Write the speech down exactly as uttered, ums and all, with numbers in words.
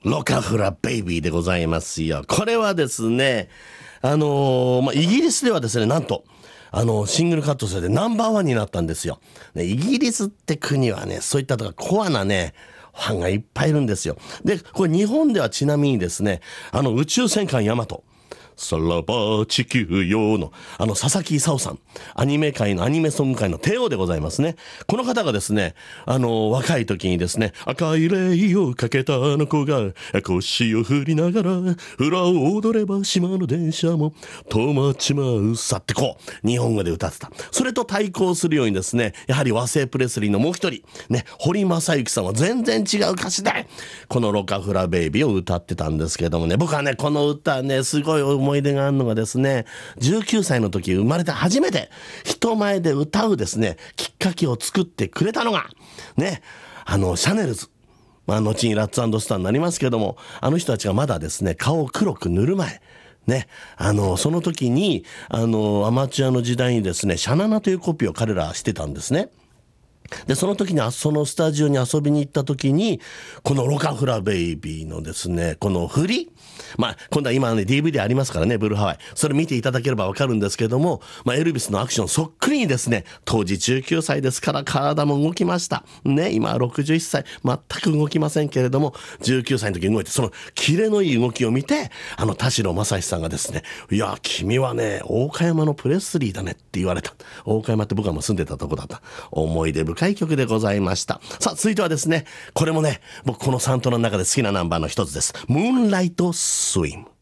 ロカフラベイビーでございますよ。これはですね、あのーまあ、イギリスではですね、なんと、あのーシングルカットされてナンバーワンになったんですよ。ね、イギリスって国はね、そういったとかコアなね、ファンがいっぱいいるんですよ。で、これ日本ではちなみにですね、あの宇宙戦艦ヤマト。さらば地球よの、あの、佐々木勲さん。アニメ界の、アニメソング界の帝王でございますね。この方がですね、あの、若い時にですね、赤いレイをかけたあの子が、腰を振りながら、裏を踊れば島の電車も止まっちまうさってこう、日本語で歌ってた。それと対抗するようにですね、やはり和製プレスリーのもう一人、ね、堀正幸さんは全然違う歌詞で、このロカフラベイビーを歌ってたんですけどもね、僕はね、この歌ね、すごい思い出があるのがですね、じゅうきゅうさいの時生まれて初めて人前で歌うですね、きっかけを作ってくれたのが、ね、あの、シャネルズ。まあ、後にラッツ&スターになりますけども、あの人たちがまだですね、顔を黒く塗る前、ね、あの、その時に、あの、アマチュアの時代にですね、シャナナというコピーを彼らしてたんですね。で、その時にあそのスタジオに遊びに行った時に、このロカフラベイビーのですね、この振り、まあ、今度は今ね、ディーブイディー ありますからね、ブルーハワイ。それ見ていただければわかるんですけども、まあ、エルビスのアクションそっくりにですね、当時じゅうきゅうさいですから体も動きました。ね、今はろくじゅういっさい、全く動きませんけれども、じゅうきゅうさいの時に動いて、そのキレのいい動きを見て、あの田代正史さんがですね、いや、君はね、大岡山のプレスリーだねって言われた。大岡山って僕はもう住んでたとこだった。思い出深い曲でございました。さあ、続いてはですね、これもね、僕このサントラの中で好きなナンバーの一つです。ムーンライトスイム。